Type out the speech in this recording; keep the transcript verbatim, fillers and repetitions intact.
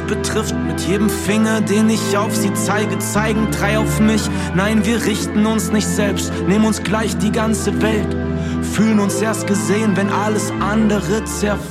betrifft. Mit jedem Finger, den ich auf sie zeige, zeigen drei auf mich. Nein, wir richten uns nicht selbst, nehmen uns gleich die ganze Welt. Fühlen uns erst gesehen, wenn alles andere zerfällt.